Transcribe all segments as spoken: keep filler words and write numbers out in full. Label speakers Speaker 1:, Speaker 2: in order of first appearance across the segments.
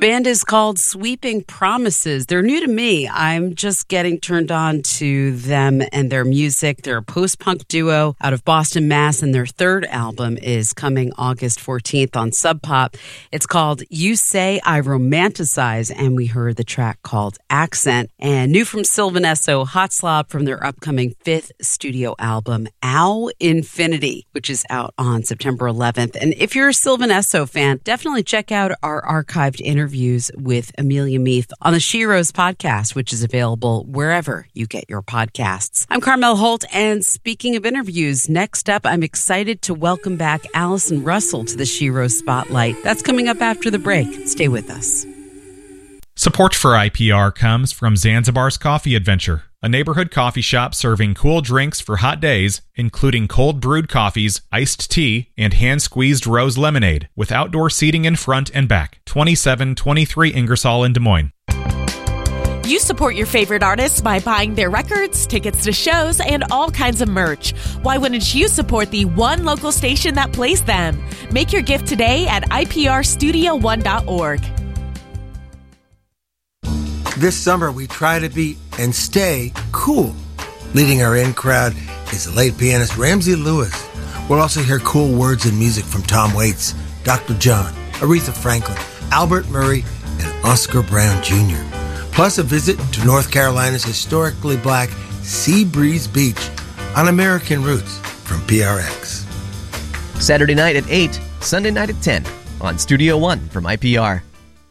Speaker 1: band is called Sweeping Promises. They're new to me. I'm just getting turned on to them and their music. They're a post-punk duo out of Boston, Mass, and their third album is coming August fourteenth on Sub Pop. It's called You Say I Romanticize, and we heard the track called Accent. And new from Sylvan Esso, Hot Slob from their upcoming fifth studio album, Ow Infinity, which is out on September eleventh. And if you're a Sylvan Esso fan, definitely check out our archived interviews with Amelia Meath on the Sheroes podcast, which is available wherever you get your podcasts. I'm Carmel Holt, and speaking of interviews, next up, I'm excited to welcome back Allison Russell to the Sheroes Spotlight. That's coming up after the break. Stay with us.
Speaker 2: Support for I P R comes from Zanzibar's Coffee Adventure, a neighborhood coffee shop serving cool drinks for hot days, including cold brewed coffees, iced tea, and hand-squeezed rose lemonade, with outdoor seating in front and back. twenty-seven twenty-three Ingersoll in Des Moines.
Speaker 3: You support your favorite artists by buying their records, tickets to shows, and all kinds of merch. Why wouldn't you support the one local station that plays them? Make your gift today at I P R studio one dot org.
Speaker 4: This summer, we try to be and stay cool. Leading our in crowd is the late pianist Ramsey Lewis. We'll also hear cool words and music from Tom Waits, Doctor John, Aretha Franklin, Albert Murray, and Oscar Brown Junior Plus a visit to North Carolina's historically black Sea Breeze Beach on American Roots from P R X.
Speaker 5: Saturday night at eight, Sunday night at ten on Studio One from I P R.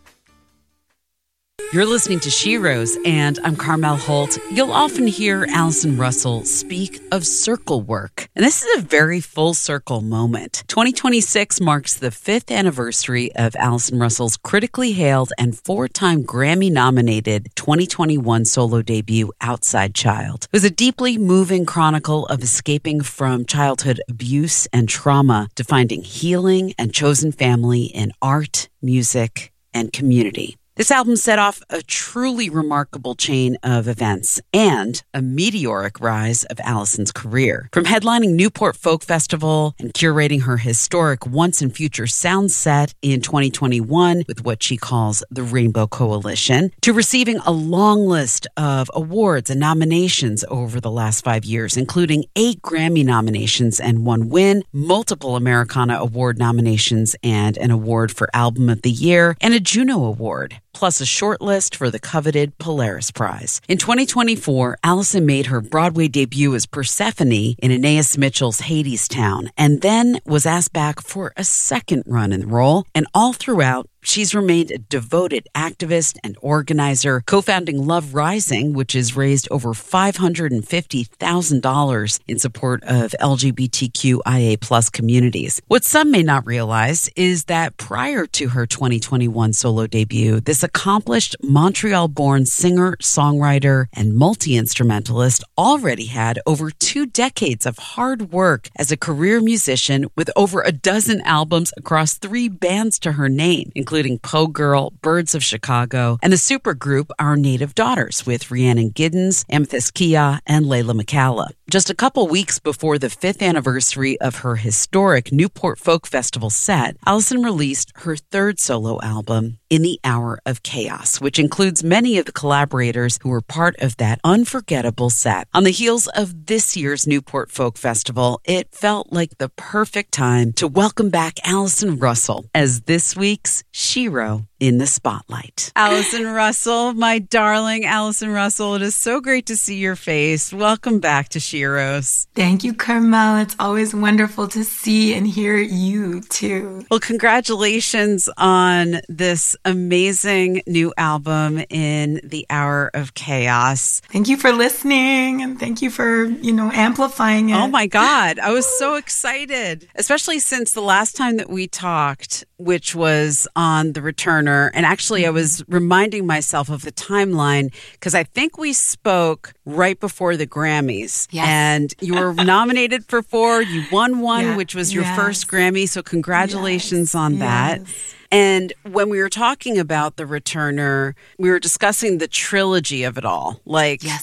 Speaker 1: You're listening to Sheroes, and I'm Carmel Holt. You'll often hear Allison Russell speak of circle work, and this is a very full circle moment. twenty twenty-six marks the fifth anniversary of Allison Russell's critically hailed and four-time Grammy-nominated twenty twenty-one solo debut, Outside Child. It was a deeply moving chronicle of escaping from childhood abuse and trauma to finding healing and chosen family in art, music, and community. This album set off a truly remarkable chain of events and a meteoric rise of Allison's career. From headlining Newport Folk Festival and curating her historic Once and Future sound set in twenty twenty-one with what she calls the Rainbow Coalition, to receiving a long list of awards and nominations over the last five years, including eight Grammy nominations and one win, multiple Americana Award nominations and an award for Album of the Year, and a Juno Award, plus a shortlist for the coveted Polaris Prize. In twenty twenty-four, Allison made her Broadway debut as Persephone in Anais Mitchell's Hadestown, and then was asked back for a second run in the role, and all throughout, she's remained a devoted activist and organizer, co-founding Love Rising, which has raised over five hundred fifty thousand dollars in support of L G B T Q I A plus communities. What some may not realize is that prior to her twenty twenty-one solo debut, this accomplished Montreal-born singer, songwriter, and multi-instrumentalist already had over two decades of hard work as a career musician with over a dozen albums across three bands to her name, including Poe Girl, Birds of Chicago, and the supergroup Our Native Daughters with Rhiannon Giddens, Amethyst Kia, and Layla McCalla. Just a couple weeks before the fifth anniversary of her historic Newport Folk Festival set, Allison released her third solo album, In the Hour of Chaos, which includes many of the collaborators who were part of that unforgettable set. On the heels of this year's Newport Folk Festival, it felt like the perfect time to welcome back Allison Russell as this week's Shero in the Spotlight. Allison Russell, my darling Allison Russell, it is so great to see your face. Welcome back to Sheroes.
Speaker 6: Thank you, Carmel. It's always wonderful to see and hear you, too.
Speaker 1: Well, congratulations on this amazing new album, In the Hour of Chaos.
Speaker 6: Thank you for listening, and thank you for, you know, amplifying it.
Speaker 1: Oh, my God. I was so excited, especially since the last time that we talked, which was on The Returner. And actually, I was reminding myself of the timeline because I think we spoke right before the Grammys.
Speaker 6: Yes.
Speaker 1: And you were nominated for four. You won one,
Speaker 6: yeah.
Speaker 1: which was your
Speaker 6: yes.
Speaker 1: first Grammy. So congratulations
Speaker 6: yes.
Speaker 1: on that.
Speaker 6: Yes.
Speaker 1: And when we were talking about The Returner, we were discussing the trilogy of it all. Like,
Speaker 6: yes.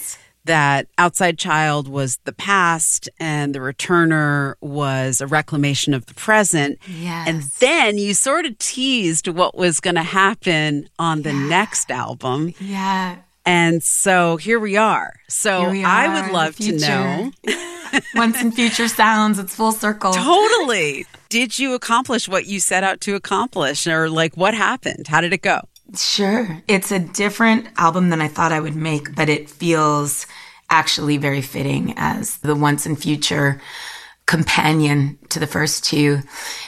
Speaker 1: that Outside Child was the past and The Returner was a reclamation of the present.
Speaker 6: Yes.
Speaker 1: And then you sort of teased what was going to happen on the
Speaker 6: Yeah.
Speaker 1: next album.
Speaker 6: Yeah.
Speaker 1: And so here we are. So
Speaker 6: Here we
Speaker 1: I
Speaker 6: are,
Speaker 1: would love
Speaker 6: the
Speaker 1: to
Speaker 6: future.
Speaker 1: know.
Speaker 6: Once in future sounds, it's full circle.
Speaker 1: Totally. Did you accomplish what you set out to accomplish? Or like what happened? How did it go?
Speaker 6: Sure. It's a different album than I thought I would make, but it feels actually very fitting as the once and future companion to the first two.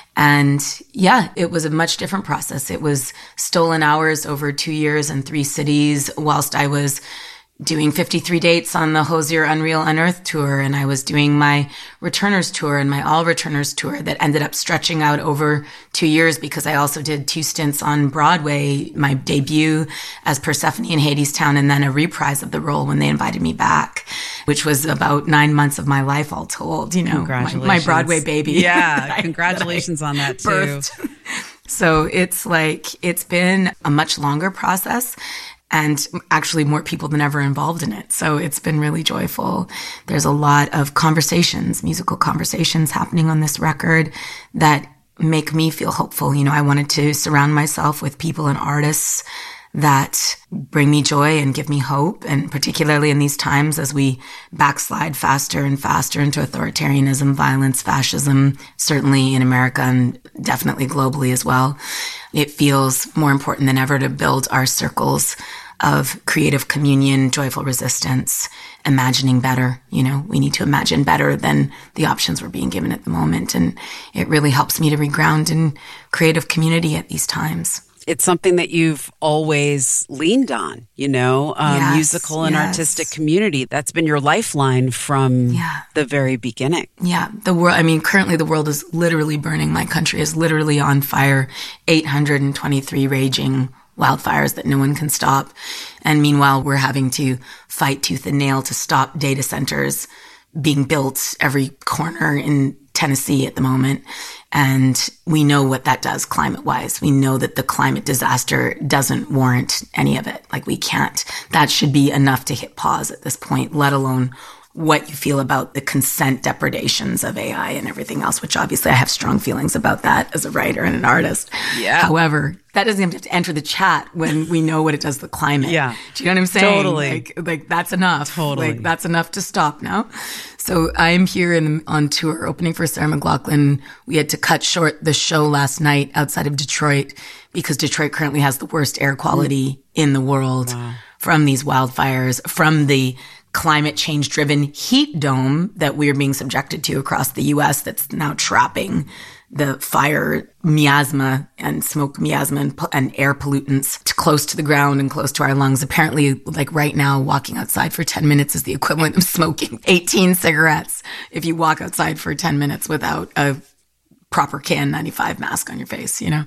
Speaker 6: And yeah, it was a much different process. It was stolen hours over two years and three cities whilst I was doing fifty-three dates on the Hozier Unreal Unearthed tour. And I was doing my Returners tour and my All Returners tour that ended up stretching out over two years because I also did two stints on Broadway, my debut as Persephone in Hadestown, and then a reprise of the role when they invited me back, which was about nine months of my life all told, you know, my,
Speaker 1: Congratulations.
Speaker 6: my Broadway baby.
Speaker 1: Yeah.
Speaker 6: that I-
Speaker 1: Congratulations
Speaker 6: that I
Speaker 1: on that too.
Speaker 6: birthed. So it's like, it's been a much longer process. And actually more people than ever involved in it. So it's been really joyful. There's a lot of conversations, musical conversations happening on this record that make me feel hopeful. You know, I wanted to surround myself with people and artists that bring me joy and give me hope. And particularly in these times as we backslide faster and faster into authoritarianism, violence, fascism, certainly in America and definitely globally as well. It feels more important than ever to build our circles of creative communion, joyful resistance, imagining better. You know, we need to imagine better than the options we're being given at the moment. And it really helps me to reground in creative community at these times.
Speaker 1: It's something that you've always leaned on, you know, um,
Speaker 6: Yes,
Speaker 1: musical and
Speaker 6: yes.
Speaker 1: artistic community. That's been your lifeline from
Speaker 6: Yeah.
Speaker 1: the very beginning.
Speaker 6: Yeah, the world, I mean, currently the world is literally burning. My country is literally on fire. eight hundred twenty-three raging wildfires that no one can stop. And meanwhile, we're having to fight tooth and nail to stop data centers being built every corner in Tennessee at the moment. And we know what that does climate-wise. We know that the climate disaster doesn't warrant any of it. Like, we can't. That should be enough to hit pause at this point, let alone what you feel about the consent depredations of A I and everything else, which obviously I have strong feelings about that as a writer and an artist.
Speaker 1: Yeah.
Speaker 6: However, that doesn't even have to enter the chat when we know what it does to the climate.
Speaker 1: Yeah.
Speaker 6: Do you know what I'm saying?
Speaker 1: Totally.
Speaker 6: Like, like that's enough.
Speaker 1: Totally.
Speaker 6: Like, that's enough to stop now. So I'm here in, on tour opening for Sarah McLachlan. We had to cut short the show last night outside of Detroit because Detroit currently has the worst air quality in the world wow. from these wildfires, from the climate change driven heat dome that we're being subjected to across the U S that's now trapping the fire miasma and smoke miasma and, and air pollutants to close to the ground and close to our lungs. Apparently, like right now, walking outside for ten minutes is the equivalent of smoking eighteen cigarettes if you walk outside for ten minutes without a proper K N ninety-five mask on your face, you know?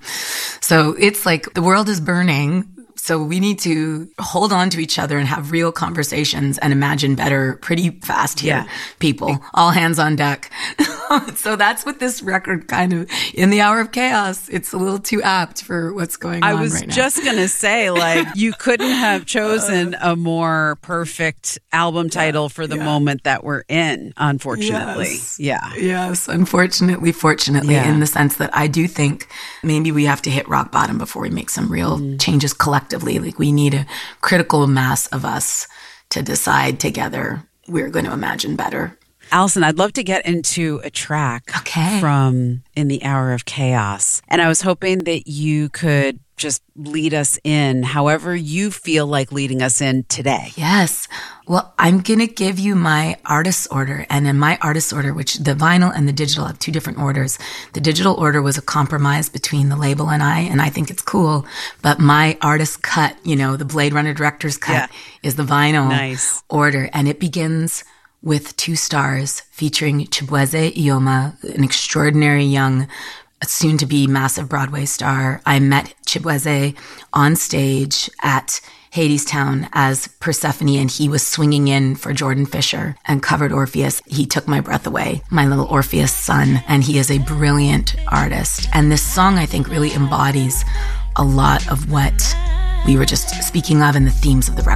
Speaker 6: So it's like the world is burning. So we need to hold on to each other and have real conversations and imagine better pretty fast here,
Speaker 1: Yeah.
Speaker 6: people. All hands on deck. So that's what this record kind of, in the hour of chaos, it's a little too apt for what's going
Speaker 1: I
Speaker 6: on
Speaker 1: was
Speaker 6: right now.
Speaker 1: just going to say, like, you couldn't have chosen a more perfect album title for the
Speaker 6: yeah.
Speaker 1: moment that we're in, unfortunately.
Speaker 6: Yes.
Speaker 1: Yeah.
Speaker 6: Yes, unfortunately, fortunately,
Speaker 1: Yeah.
Speaker 6: in the sense that I do think maybe we have to hit rock bottom before we make some real mm. changes collectively. Like, we need a critical mass of us to decide together we're going to imagine better.
Speaker 1: Allison, I'd love to get into a track
Speaker 6: okay.
Speaker 1: from In the Hour of Chaos. And I was hoping that you could just lead us in however you feel like leading us in today.
Speaker 6: Yes. Well, I'm going to give you my artist's order. And in my artist's order, which the vinyl and the digital have two different orders. The digital order was a compromise between the label and I, and I think it's cool. But my artist cut, you know, the Blade Runner director's cut
Speaker 1: yeah.
Speaker 6: is the vinyl
Speaker 1: nice.
Speaker 6: order. And it begins with two stars featuring Chibueze Ioma, an extraordinary young, soon-to-be massive Broadway star. I met Chibueze on stage at Hadestown as Persephone, and he was swinging in for Jordan Fisher and covered Orpheus. He took my breath away, my little Orpheus son, and he is a brilliant artist. And this song, I think, really embodies a lot of what we were just speaking of and the themes of the record.